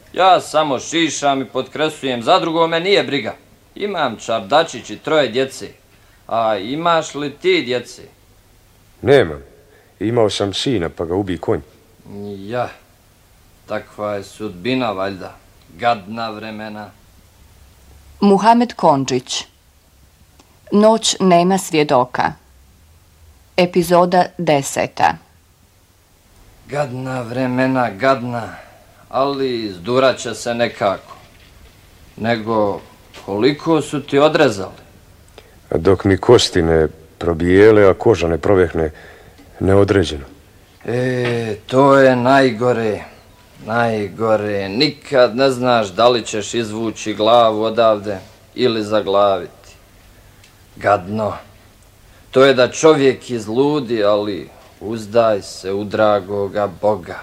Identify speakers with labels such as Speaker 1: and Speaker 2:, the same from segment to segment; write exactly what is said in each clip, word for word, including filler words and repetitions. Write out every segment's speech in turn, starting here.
Speaker 1: Ja samo šišam i potkresujem, za drugo me nije briga. Imam čardačić i troje djece. A imaš li ti djece?
Speaker 2: Nemam. Imao sam sina, pa ga ubi konj.
Speaker 1: Ja, takva je sudbina, valjda. Gadna vremena.
Speaker 3: Muhamed Kondžić. Noć nema svjedoka. Epizoda deseta.
Speaker 1: Gadna vremena, gadna, ali zdurat će se nekako. Nego, koliko su ti odrezali?
Speaker 2: Dok mi kosti ne probijele, a koža ne provehne neodređeno.
Speaker 1: E, to je najgore, najgore. Nikad ne znaš da li ćeš izvući glavu odavde ili zaglaviti. Gadno. To je da čovjek izludi, ali uzdaj se u dragoga Boga.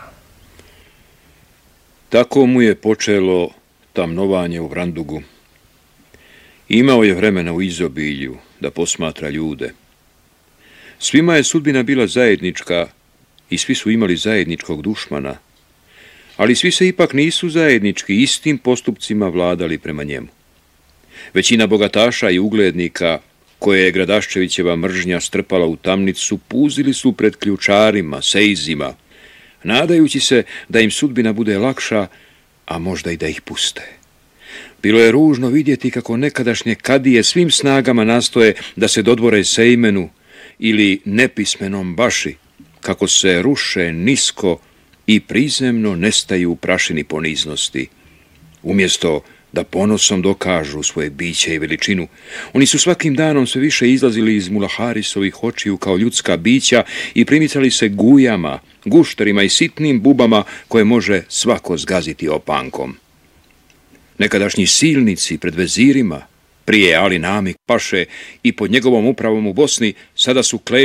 Speaker 4: Tako mu je počelo tamnovanje u Vrandugu. Imao je vremena u izobilju da posmatra ljude. Svima je sudbina bila zajednička i svi su imali zajedničkog dušmana, ali svi se ipak nisu zajednički istim postupcima vladali prema njemu. Većina bogataša i uglednika koje je Gradaščevićeva mržnja strpala u tamnicu, puzili su pred ključarima, sejzima, nadajući se da im sudbina bude lakša, a možda i da ih puste. Bilo je ružno vidjeti kako nekadašnje kadije svim snagama nastoje da se dodvore Sejmenu ili nepismenom Baši, kako se ruše nisko i prizemno nestaju u prašini poniznosti. Umjesto da ponosom dokažu svoje biće i veličinu, oni su svakim danom sve više izlazili iz Mulaharisovih očiju kao ljudska bića i primicali se gujama, gušterima i sitnim bubama koje može svako zgaziti opankom. Nekadašnji silnici pred vezirima, prije Ali Namik Paše i pod njegovom upravom u Bosni, sada su